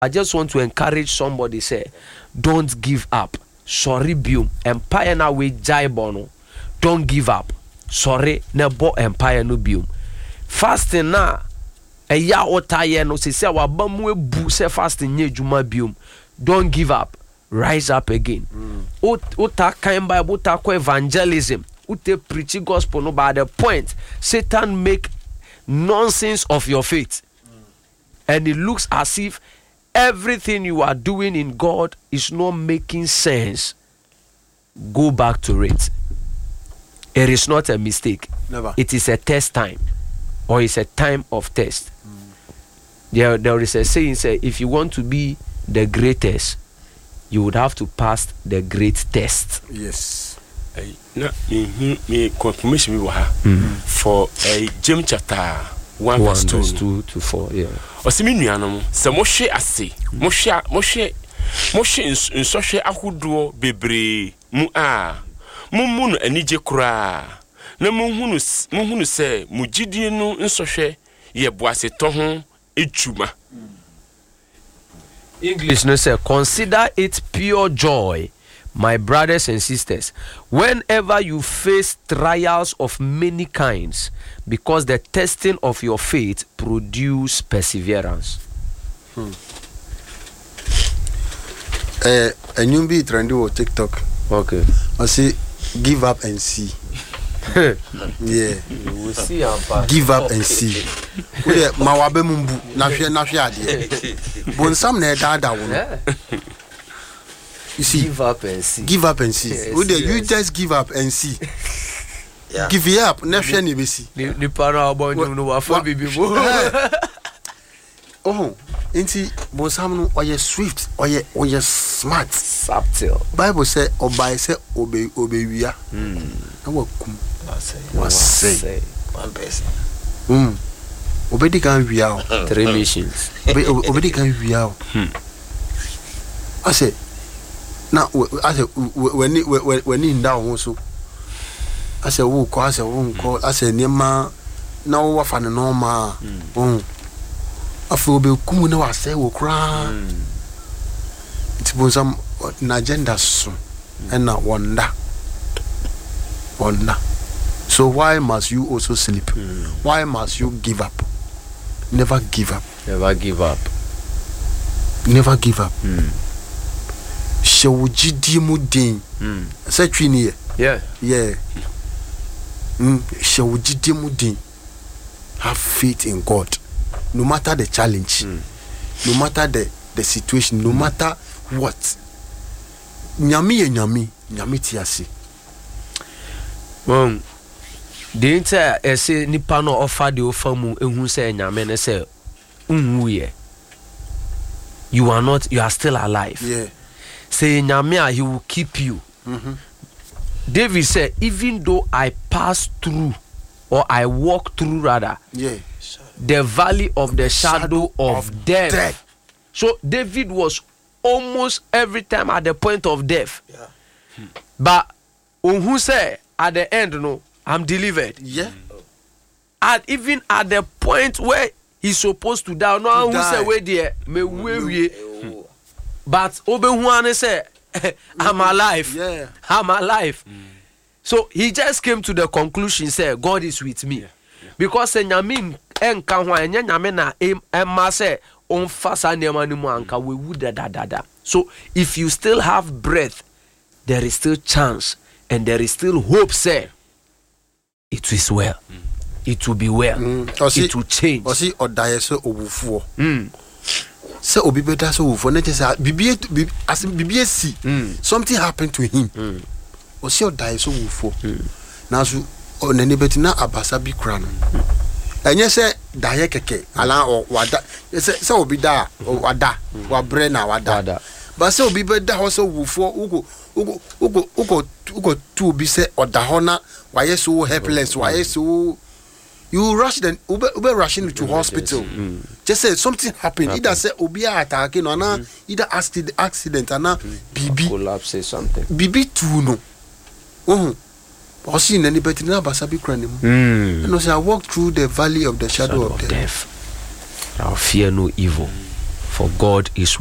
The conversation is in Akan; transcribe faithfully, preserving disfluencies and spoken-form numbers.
I just want to encourage somebody, say, don't give up. Sorry, bium. Empire na we jaibono. Don't give up. Sorry, nebo empire no bium. Fasting na, e ya otaye no se se wabamu e bu se fasting nye juma bium. Don't give up. Rise up again. Mm. Ota kind Bible, ota ko evangelism. Ute preaching gospel no by the point. Satan make nonsense of your faith. Mm. And it looks as if everything you are doing in God is not making sense. Go back to it. It is not a mistake. Never. It is a test time, or it's a time of test. Mm. There, there is a saying, say, if you want to be the greatest, you would have to pass the great test. Yes. Na me me confirmation we ha for a James chapter one verse two to four. Yeah. Osimi nuanom se mo hwe ase mo hwe mo hwe mo hwe nsohwe ahodo bebre mu a mo mu no anije kura na mo hunu mo hunu se mo gidie no nsohwe ye boase to ho etuma. English no say, consider it pure joy, my brothers and sisters, whenever you face trials of many kinds, because the testing of your faith produce perseverance. Hmm. Uh, and you be trendy on TikTok. Okay. I say, give up and see. Yeah. You will see. Give up and see. Uye mawabe mumbu nafye nafye adi. Bon sam ne dada wono. You see, give up and see. Give up and see. Yes, Uye yes. you just give up and see. Yeah. Give it up. Nafye ni besi. Ni ni para about you no wafa bibi mo. Oh, inti bon sam no oye swift, oye oye smart, subtle. Bible say obai say obe obe wia. Hmm. Na wakum. Was say one person. Hmm. Obedi kan wia o. Three missions. Obedi kan wia o. Hmm. I say na I say when when when in down so. I say wo ko I say wo ko I say niema na wo fa ne no ma. Hmm. Afro be kumu na wa say wo kra. It was some na agenda so and na wonder. Wonder. So why must you also sleep? Mm. Why must you give up? Never give up. Never give up. Never give up. Mm. Shewujidi mudin. Mm. Say twini. Yeah. Yeah. Mm. Shewujidi mudin. Have faith in God. No matter the challenge. Mm. No matter the, the situation. No matter what. Nyami ye nyami. Nyami tiasi. Well, the entire essay nipa no offer the offer mu ehun say nyame ne say unwuye. You are not, you are still alive. Yeah. Say nyame, he will keep you. Mm-hmm. David said, even though I pass through, or I walk through rather, yeah, the valley of the shadow, shadow of, of death. death. So David was almost every time at the point of death. Yeah. Hmm. But who say at the end, no, I'm delivered. Yeah. And even at the point where he's supposed to die, no, who say wait there, me we but Obenhuane say, I'm alive. Yeah. I'm alive. Mm. So he just came to the conclusion, say, God is with me. Yeah. Yeah. Because Nyamin en kanwa enya nyame na emma say on fasa nema ni mu anka we would da da da. So if you still have breath, there is still chance and there is still hope, say it is well. Mm. It will be well. Mm. It will change. Osi odaye so obufuo. Mm. Se obi beta so obufuo na say bibie as bibie si. Something happened to him. Mm. Osi odaye so obufuo. Na so onani beti na abasa bi kra no. Enye se daye keke ala wada se se obi da wada wa bre na wada. But se obi beta ho so obufuo ugo ugo ugo ugo ugo tu obi se oda ho na wa ye so helpless wa ye so you rush then ube ube rushing to hospital. Mm. Just say something happened. Happen. Either say obi attack no na mm. either accident accident na mm. bibi collapse something. Bibi too no. Oh. I see any better na basabi krani mu. Mm. And I walk through the valley of the shadow, shadow of, of death. death. I'll fear no evil. For for God is